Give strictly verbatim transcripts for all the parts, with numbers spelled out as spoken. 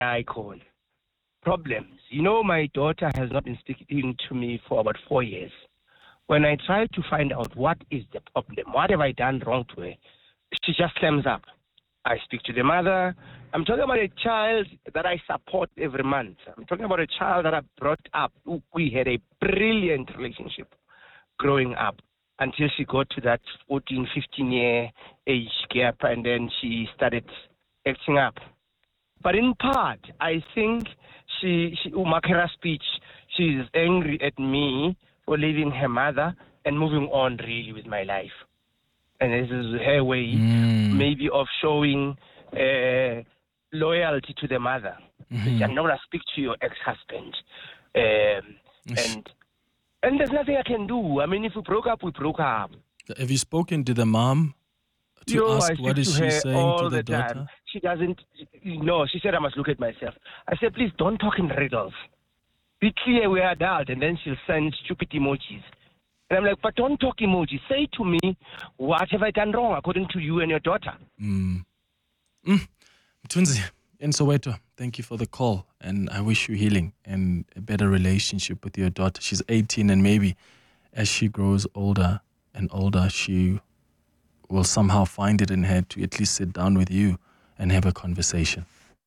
icon. Problems. You know, my daughter has not been speaking to me for about four years. When I try to find out what is the problem, what have I done wrong to her, she just slams up. I speak to the mother. I'm talking about a child that I support every month. I'm talking about a child that I brought up. We had a brilliant relationship growing up until she got to that fourteen, fifteen-year age gap, and then she started acting up. But in part, I think she, she Umakera's speech, she's angry at me for leaving her mother and moving on really with my life. And this is her way, mm. maybe, of showing uh, loyalty to the mother. Mm-hmm. I'm not going to speak to your ex-husband. Um, and and there's nothing I can do. I mean, if we broke up, we broke up. Have you spoken to the mom to Yo, ask what is she saying to the, the daughter? Time. She doesn't, no, she said I must look at myself. I said, please don't talk in riddles. Be clear we're adult, and then she'll send stupid emojis. And I'm like, but don't talk emojis. Say to me, what have I done wrong according to you and your daughter? Mm. Mm. Mthunzi, in Soweto, thank you for the call. And I wish you healing and a better relationship with your daughter. She's eighteen, and maybe as she grows older and older, she will somehow find it in her to at least sit down with you and have a conversation.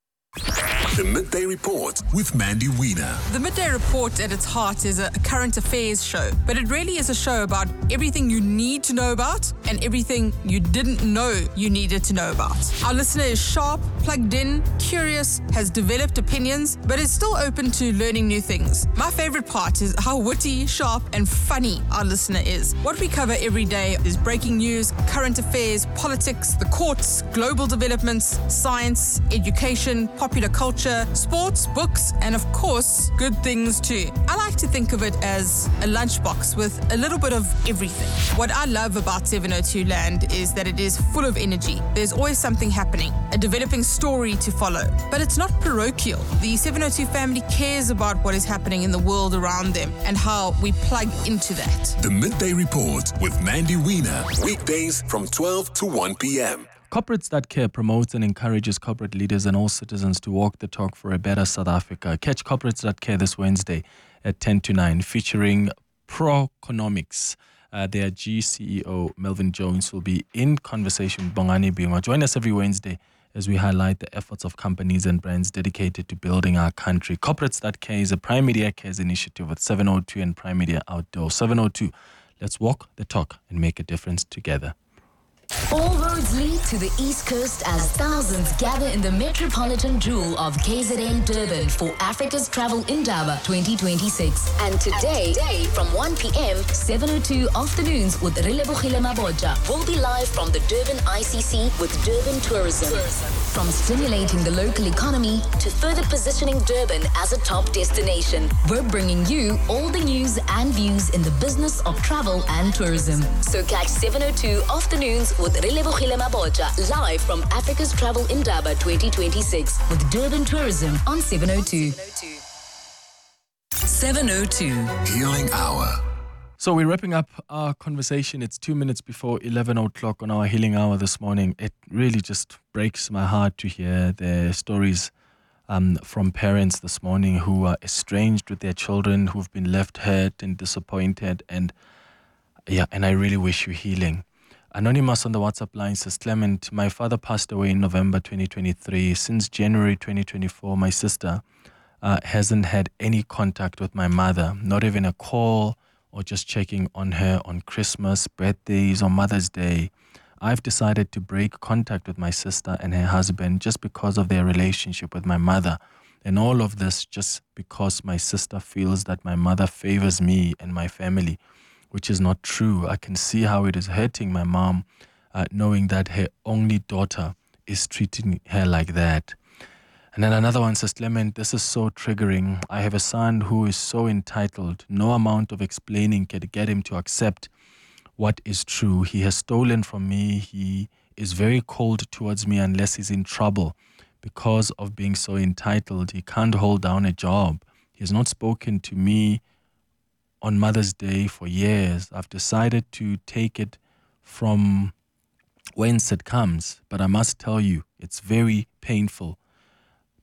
The Midday Report with Mandy Wiener. The Midday Report at its heart is a current affairs show, but it really is a show about everything you need to know about and everything you didn't know you needed to know about. Our listener is sharp, plugged in, curious, has developed opinions, but is still open to learning new things. My favorite part is how witty, sharp, and funny our listener is. What we cover every day is breaking news, current affairs, politics, the courts, global developments, science, education, popular culture, sports, books, and of course, good things too. I like to think of it as a lunchbox with a little bit of everything. What I love about seven oh two Land is that it is full of energy. There's always something happening, a developing story to follow. But it's not parochial. The seven oh two family cares about what is happening in the world around them and how we plug into that. The Midday Report with Mandy Wiener. Weekdays from twelve to one p.m. Corporates That Care promotes and encourages corporate leaders and all citizens to walk the talk for a better South Africa. Catch Corporates That Care this Wednesday at ten to nine, featuring Proconomics. Uh, their G C E O, Melvin Jones, will be in conversation with Bongani Bingwa. Join us every Wednesday as we highlight the efforts of companies and brands dedicated to building our country. Corporates That Care is a Prime Media Cares initiative with seven oh two and Prime Media Outdoor. seven oh two, let's walk the talk and make a difference together. All roads lead to the East Coast as thousands gather in the metropolitan jewel of K Z N Durban for Africa's Travel Indaba twenty twenty-six. And today, from one p.m, seven oh two Afternoons with Relebogile Mabotja will be live from the Durban I C C with Durban Tourism. From stimulating the local economy to further positioning Durban as a top destination, we're bringing you all the news and views in the business of travel and tourism. So catch seven oh two Afternoons with Relebogile Mabotja live from Africa's Travel Indaba twenty twenty-six with Durban Tourism on seven oh two. seven oh two Healing Hour. So we're wrapping up our conversation. It's two minutes before eleven o'clock on our Healing Hour this morning. It really just breaks my heart to hear the stories um, from parents this morning who are estranged with their children, who've been left hurt and disappointed. And yeah, and I really wish you healing. Anonymous on the WhatsApp line says, Clement, my father passed away in November twenty twenty-three. Since January twenty twenty-four, my sister uh, hasn't had any contact with my mother, not even a call or just checking on her on Christmas, birthdays, or Mother's Day. I've decided to break contact with my sister and her husband just because of their relationship with my mother. And all of this just because my sister feels that my mother favors me and my family, which is not true. I can see how it is hurting my mom, uh, knowing that her only daughter is treating her like that. And then another one says, Clement, this is so triggering. I have a son who is so entitled. No amount of explaining can get him to accept what is true. He has stolen from me. He is very cold towards me unless he's in trouble. Because of being so entitled, he can't hold down a job. He has not spoken to me on Mother's Day for years. I've decided to take it from whence it comes, but I must tell you, it's very painful.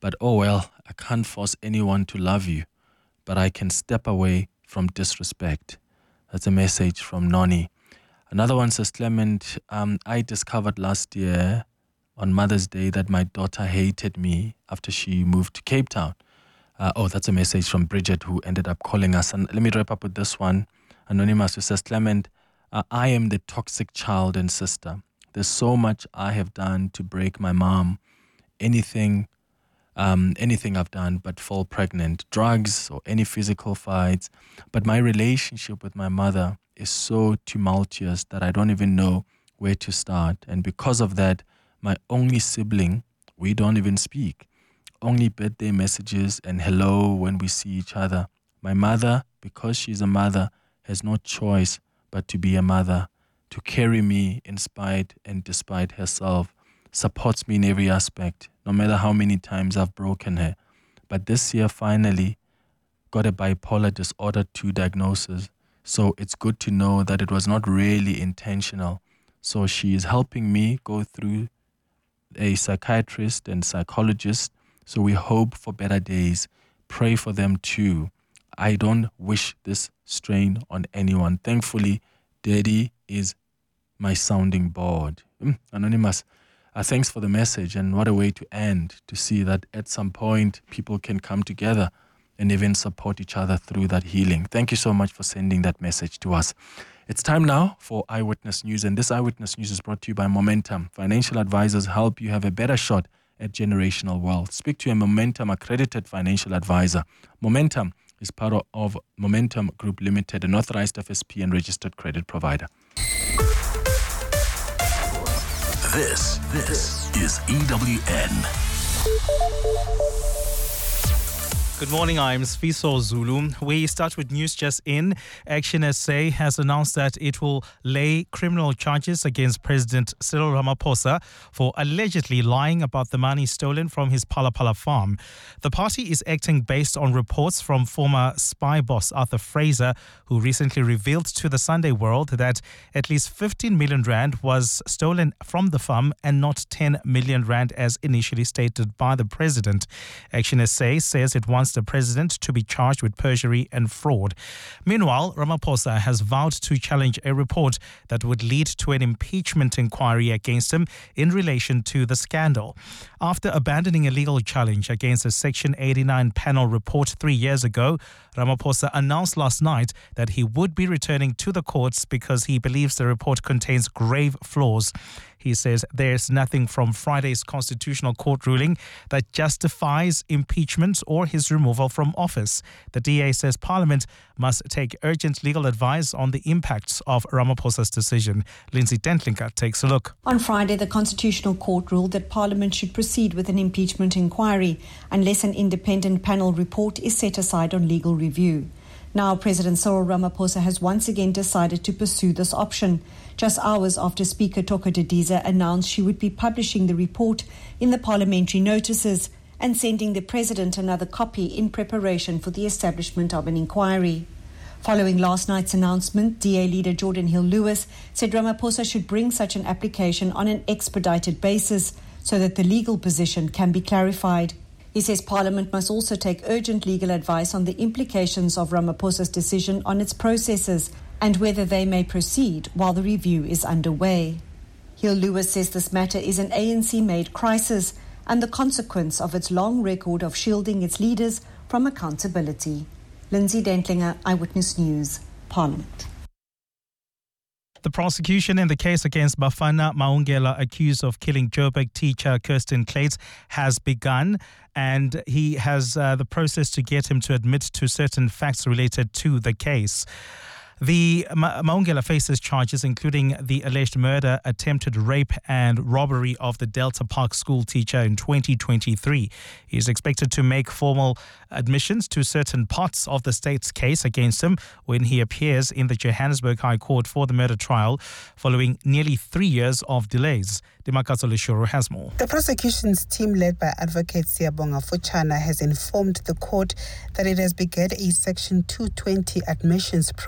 But oh well, I can't force anyone to love you, but I can step away from disrespect. That's a message from Noni. Another one says, Clement, um, I discovered last year on Mother's Day that my daughter hated me after she moved to Cape Town. Uh, oh, that's a message from Bridget, who ended up calling us. And let me wrap up with this one. Anonymous, who says, Clement, uh, I am the toxic child and sister. There's so much I have done to break my mom. Anything, um, anything I've done but fall pregnant. Drugs or any physical fights. But my relationship with my mother is so tumultuous that I don't even know where to start. And because of that, my only sibling, we don't even speak. Only birthday messages and hello when we see each other. My mother, because she's a mother, has no choice but to be a mother, to carry me in spite and despite herself, supports me in every aspect, no matter how many times I've broken her. But this year, finally, got a bipolar disorder two diagnosis. So it's good to know that it was not really intentional. So she is helping me go through a psychiatrist and psychologist. So we hope for better days. Pray for them too. I don't wish this strain on anyone. Thankfully, Daddy is my sounding board. Mm, Anonymous, uh, thanks for the message, and what a way to end, to see that at some point people can come together and even support each other through that healing. Thank you so much for sending that message to us. It's time now for Eyewitness News, and this Eyewitness News is brought to you by Momentum. Financial advisors help you have a better shot at generational wealth. Speak to a Momentum accredited financial advisor. Momentum is part of Momentum Group Limited, an authorized F S P and registered credit provider. This, this is E W N. Good morning, I'm Sfiso Zulu. We start with news just in. Action S A has announced that it will lay criminal charges against President Cyril Ramaphosa for allegedly lying about the money stolen from his Phala Phala farm. The party is acting based on reports from former spy boss Arthur Fraser, who recently revealed to the Sunday World that at least fifteen million rand was stolen from the farm and not ten million rand as initially stated by the president. Action S A says it wants the president to be charged with perjury and fraud. Meanwhile, Ramaphosa has vowed to challenge a report that would lead to an impeachment inquiry against him in relation to the scandal. After abandoning a legal challenge against a Section eighty-nine panel report three years ago, Ramaphosa announced last night that he would be returning to the courts because he believes the report contains grave flaws. He says there's nothing from Friday's Constitutional Court ruling that justifies impeachment or his removal from office. The D A says Parliament must take urgent legal advice on the impacts of Ramaphosa's decision. Lindsay Dentlinker takes a look. On Friday, the Constitutional Court ruled that Parliament should proceed with an impeachment inquiry unless an independent panel report is set aside on legal review. Now, President Cyril Ramaphosa has once again decided to pursue this option, just hours after Speaker Toko Didiza announced she would be publishing the report in the parliamentary notices and sending the President another copy in preparation for the establishment of an inquiry. Following last night's announcement, D A leader Jordan Hill-Lewis said Ramaphosa should bring such an application on an expedited basis so that the legal position can be clarified. He says Parliament must also take urgent legal advice on the implications of Ramaphosa's decision on its processes and whether they may proceed while the review is underway. Hill-Lewis says this matter is an A N C-made crisis and the consequence of its long record of shielding its leaders from accountability. Lindsay Dentlinger, Eyewitness News, Parliament. The prosecution in the case against Bafana Maungela, accused of killing Joburg teacher Kirsten Clates, has begun, and he has uh, the process to get him to admit to certain facts related to the case. The Ma- Maungela faces charges including the alleged murder, attempted rape and robbery of the Delta Park school teacher in twenty twenty-three. He is expected to make formal admissions to certain parts of the state's case against him when he appears in the Johannesburg High Court for the murder trial following nearly three years of delays. Dimakatso Leshuru has more. The prosecution's team, led by Advocate Siyabonga Fuchana, has informed the court that it has begun a Section two twenty admissions process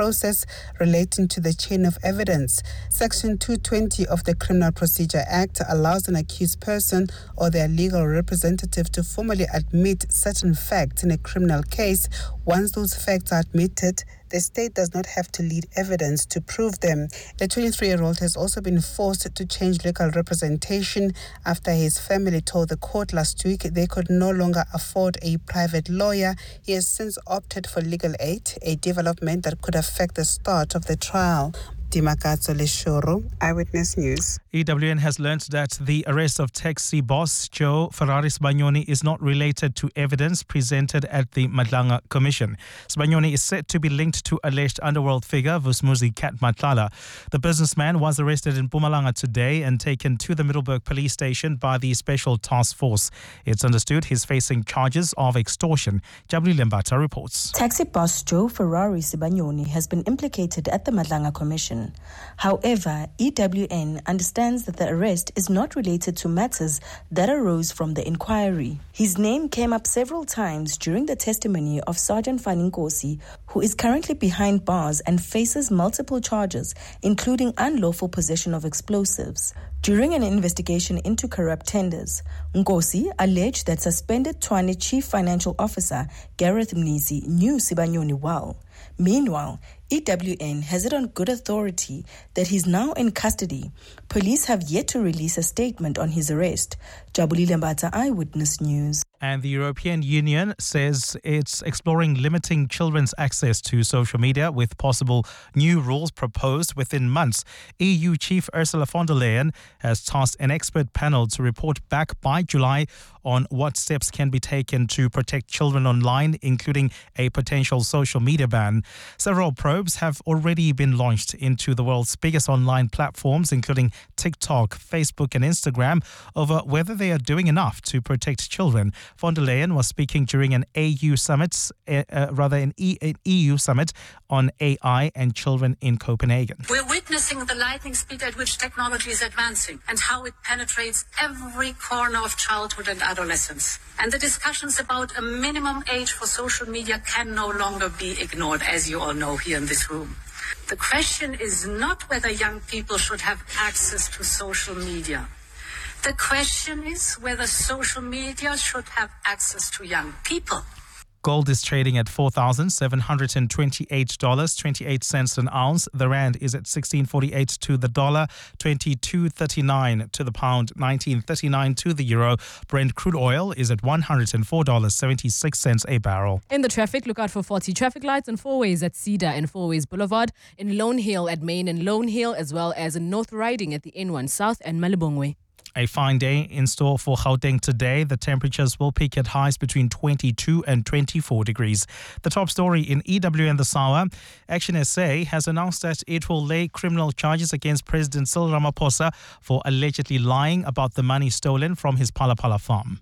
facts relating to the chain of evidence. Section two twenty of the Criminal Procedure Act allows an accused person or their legal representative to formally admit certain facts in a criminal case. Once those facts are admitted, the state does not have to lead evidence to prove them. The twenty-three-year-old has also been forced to change legal representation after his family told the court last week they could no longer afford a private lawyer. He has since opted for legal aid, a development that could affect the start of the trial. Dimakatso Leshoro, Eyewitness News. E W N has learnt that the arrest of taxi boss Joe Ferrari Sibanyoni is not related to evidence presented at the Madlanga Commission. Sibanyoni is said to be linked to alleged underworld figure Vusmuzi Kat Matlala. The businessman was arrested in Mpumalanga today and taken to the Middleburg police station by the Special Task Force. It's understood he's facing charges of extortion. Jabuli Lembata reports. Taxi boss Joe Ferrari Sibanyoni has been implicated at the Madlanga Commission. However, E W N understands that the arrest is not related to matters that arose from the inquiry. His name came up several times during the testimony of Sergeant Fani Nkosi, who is currently behind bars and faces multiple charges, including unlawful possession of explosives. During an investigation into corrupt tenders, Nkosi alleged that suspended Tshwane Chief Financial Officer Gareth Mnisi knew Sibanyoni well. Meanwhile, E W N has it on good authority that he's now in custody. Police have yet to release a statement on his arrest. Jabuli Lembata, Eyewitness News. And the European Union says it's exploring limiting children's access to social media with possible new rules proposed within months. E U Chief Ursula von der Leyen has tasked an expert panel to report back by July on what steps can be taken to protect children online, including a potential social media ban. Several probes have already been launched into the world's biggest online platforms, including TikTok, Facebook and Instagram, over whether they are doing enough to protect children. Von der Leyen was speaking during an A U summit, uh, uh, rather an, e- an E U summit on A I and children in Copenhagen. We're witnessing the lightning speed at which technology is advancing and how it penetrates every corner of childhood and adolescence. And the discussions about a minimum age for social media can no longer be ignored, as you all know here in this room. The question is not whether young people should have access to social media. The question is whether social media should have access to young people. Gold is trading at four thousand seven hundred twenty-eight dollars and twenty-eight cents an ounce. The rand is at sixteen forty-eight to the dollar, twenty-two thirty-nine to the pound, nineteen thirty-nine to the euro. Brent crude oil is at one hundred four dollars and seventy-six cents a barrel. In the traffic, look out for faulty traffic lights on four ways at Cedar and four ways Boulevard, in Lone Hill at Main and Lone Hill, as well as in North Riding at the N one South and Malibongwe. A fine day in store for Gauteng today. The temperatures will peak at highs between twenty-two and twenty-four degrees. The top story in E W N this hour. Action S A has announced that it will lay criminal charges against President Cyril Ramaphosa for allegedly lying about the money stolen from his Palapala farm.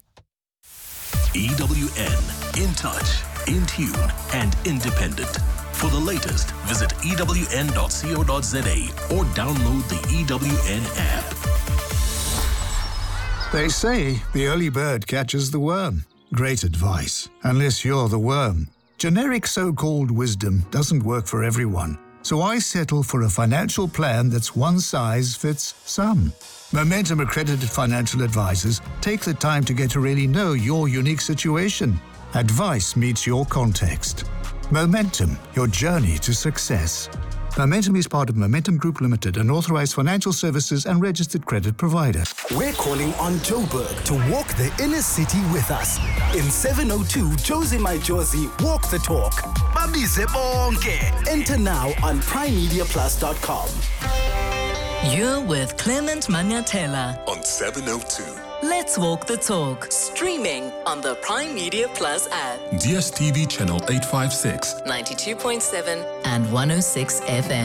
E W N, in touch, in tune and independent. For the latest, visit E W N dot co dot z a or download the E W N app. They say the early bird catches the worm. Great advice, unless you're the worm. Generic so-called wisdom doesn't work for everyone, so I settle for a financial plan that's one size fits some. Momentum accredited financial advisors take the time to get to really know your unique situation. Advice meets your context. Momentum, your journey to success. Momentum is part of Momentum Group Limited, an authorized financial services and registered credit provider. We're calling on Joburg to walk the inner city with us. In seven oh two, Josie My Josie, walk the talk. Babize bonke. Enter now on prime media plus dot com. You're with Clement Manyatela on seven oh two. Let's walk the talk. Streaming on the Prime Media Plus app. D S T V channel eight fifty-six. ninety-two point seven and one oh six F M.